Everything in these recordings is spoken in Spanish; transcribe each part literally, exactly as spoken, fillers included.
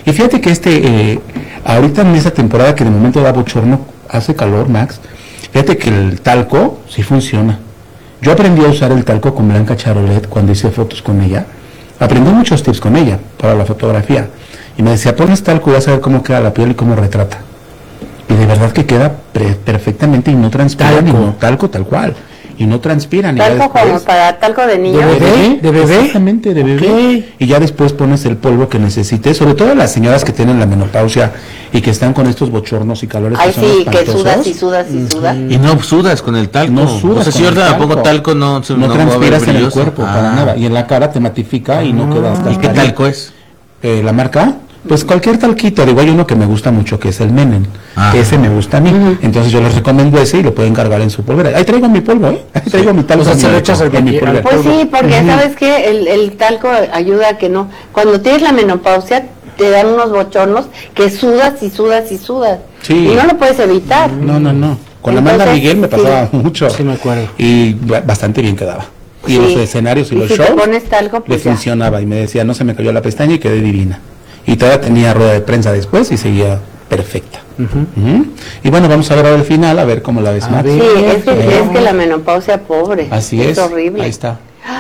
Y fíjate que este, eh, ahorita en esa temporada que de momento da bochorno, hace calor, Max, fíjate que el talco sí funciona. Yo aprendí a usar el talco con Blanca Charolet cuando hice fotos con ella. Aprendí muchos tips con ella para la fotografía. Y me decía, pones talco y vas a ver cómo queda la piel y cómo retrata. Y de verdad que queda pre- perfectamente y no transpira, Talco. ni no, talco tal cual. Y no transpiran. Talco como para talco de niño. ¿De bebé? ¿De bebé? Exactamente, de bebé. Okay. Y ya después pones el polvo que necesites, sobre todo las señoras que tienen la menopausia y que están con estos bochornos y calores Ay, que son sí, que espantosos. sudas y sudas y sudas. Y no sudas con el talco. No sudas O sea, si con yo el ahorita pongo talco. talco, no, se- No, no va a haber transpiras en el brilloso. cuerpo Ah. para nada. Y en la cara te matifica y no quedas ¿Y qué talco es? Eh, ¿La marca? Pues cualquier talquito, digo, hay uno que me gusta mucho, que es el Menen, Ah. que ese me gusta a mí, Ujú. entonces yo les recomiendo ese y lo pueden cargar en su polvera. Ahí traigo mi polvo, ¿eh? Ahí traigo mi talco. O sea, en se mi- lo echas al en mi cualquier- polvera. Pues sí, porque Ujú. sabes que el, el talco ayuda a que no. Cuando tienes la menopausia, te dan unos bochornos que sudas y sudas y sudas. Sí. Y no lo puedes evitar. No, no, no. Con la Entonces, Amanda Miguel me sí. pasaba mucho. Sí, me acuerdo. Y ba- bastante bien quedaba. Y Sí. los escenarios y, Y los si te shows pones talco, le pues ya. funcionaba. Y me decía, no se me cayó la pestaña y quedé divina. Y todavía tenía rueda de prensa después y seguía perfecta. Ujú. Y bueno, vamos a ver ahora el final, a ver cómo la ves, A Max. ver. Sí, es que, Eh. es que la menopausia, pobre. Así es. Es horrible. Ahí está.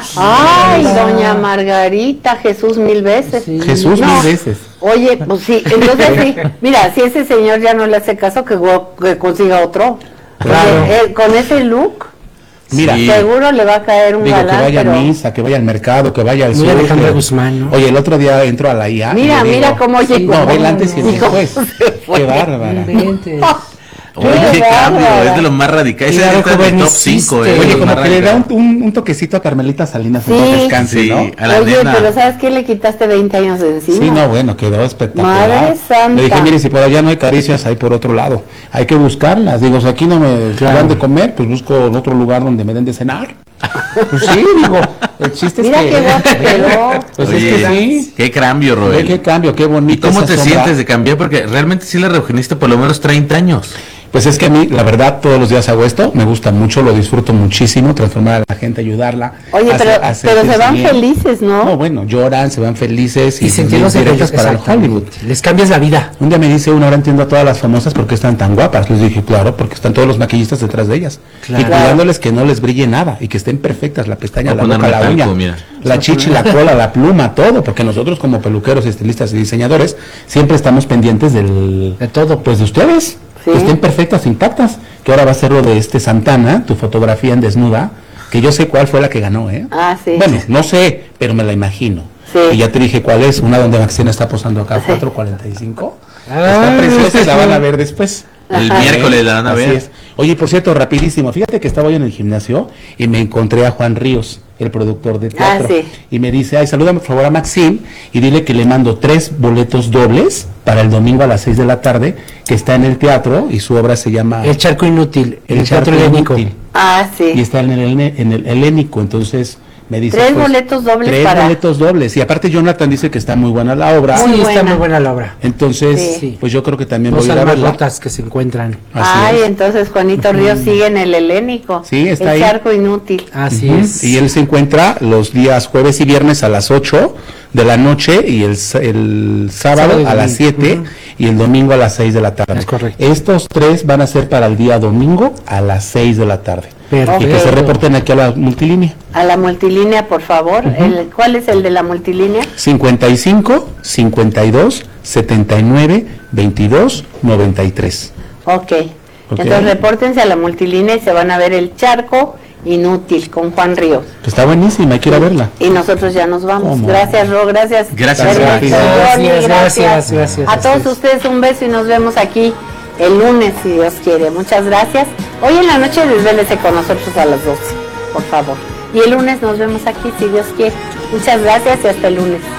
Ay, doña Margarita, Jesús mil veces. Sí. Jesús No. mil veces. Oye, pues sí, entonces sí. Mira, si ese señor ya no le hace caso, que, go- que consiga otro. Claro. Porque, eh, con ese look, Mira, Sí. seguro le va a caer un digo, que galán, vaya pero... a misa, que vaya al mercado, que vaya al Muy sur. Alejandra que- Guzmán, ¿no? Oye, el otro día entró a la I A. y Mira, le digo, mira cómo llegó. No, ve el antes y el Y cómo después. se fue. Qué bárbara. Inventes. Oye, Qué qué cambio, bárbara. es de lo más radical. Ese Claro, está en el top jovenciste. cinco, eh. Oye, de lo como más que le da radical. un, un, un toquecito a Carmelita Salinas, Sí. en paz descanse, Sí, ¿no? a la Oye, nena. pero ¿sabes qué? Le quitaste veinte años de encima. Sí, no, bueno, quedó espectacular. Madre santa. Le dije, mire, si por allá no hay caricias, hay por otro lado. Hay que buscarlas. Digo, si aquí no me Claro. dan de comer, pues busco en otro lugar donde me den de cenar. Pues sí, digo, el chiste Mira es que... qué guapo quedó. Pues Oye, es que sí. qué cambio, Ve Roel. qué cambio, qué ¿Y bonito. cómo esa te sombra. sientes de cambiar? Porque realmente sí la rejuveniste por lo menos treinta años. Pues es que a mí, la verdad, todos los días hago esto, me gusta mucho, lo disfruto muchísimo, transformar a la gente, ayudarla. Oye, hacer- pero, hacer pero se sentir van bien. felices, ¿no? No, bueno, lloran, se van felices y, Y sentir los directas efectos para el Hollywood. exactamente. Les cambias la vida. Un día me dice uno, ahora entiendo a todas las famosas porque están tan guapas. Les dije, claro, porque están todos los maquillistas detrás de ellas. Claro. Y cuidándoles que no les brille nada y que estén perfectas, la pestaña, Voy a la boca, la ponerme uña, talco, mira. la chichi, la cola, la pluma, todo, porque nosotros como peluqueros, estilistas y diseñadores siempre estamos pendientes del, De todo. pues de ustedes, Sí. que estén perfectas, intactas, que ahora va a ser lo de este Santana, tu fotografía en desnuda, que yo sé cuál fue la que ganó, ¿eh? Ah, sí. Bueno, no sé, pero me la imagino. Sí. Y ya te dije cuál es, una donde Maxina está posando acá, cuatro cuarenta y cinco. Ah, Está preciosa y la sí. van a ver después. El Ajá. miércoles la van a Así ver. es. Oye, por cierto, rapidísimo, fíjate que estaba yo en el gimnasio y me encontré a Juan Ríos, el productor de teatro. Ah, sí. Y me dice, ay, salúdame por favor a Maxim y dile que le mando tres boletos dobles para el domingo a las seis de la tarde, que está en el teatro y su obra se llama El charco inútil. El, El teatro Charco helénico. Inútil. Ah, Y sí. está en el, helen- en el helénico, entonces me dice... Tres pues, boletos dobles Tres para... boletos dobles. Y aparte Jonathan dice que está muy buena la obra. Muy Sí, está buena. muy buena la obra. Entonces, Sí. pues yo creo que también Dos voy a ir a almas verla. rotas que se encuentran. Así Ay, es. entonces Juanito Ríos sigue en el helénico. Sí, está el ahí. charco inútil. Así Ujú. es. Y él se encuentra los días jueves y viernes a las ocho de la noche y el, s- el sábado, Sábado y a las domingo. siete Ujú. y el domingo a las seis de la tarde. Es correcto. Estos tres van a ser para el día domingo a las seis de la tarde. Perfecto. Y que se reporten aquí a la multilínea. A la multilínea, por favor. el, ¿Cuál es el de la multilínea? cincuenta y cinco, cincuenta y dos, setenta y nueve, veintidós, noventa y tres. Ok. Ok. Entonces repórtense a la multilínea y se van a ver el charco inútil con Juan Ríos. Está buenísima, hay que ir a verla. Y nosotros ya nos vamos. ¿Cómo? Gracias, Ro, gracias. Gracias, Gracias, gracias. Johnny, Gracias, gracias, gracias. A todos ustedes un beso y nos vemos aquí el lunes, si Dios quiere. Muchas gracias. Hoy en la noche desvélese con nosotros a las doce, por favor. Y el lunes nos vemos aquí, si Dios quiere. Muchas gracias y hasta el lunes.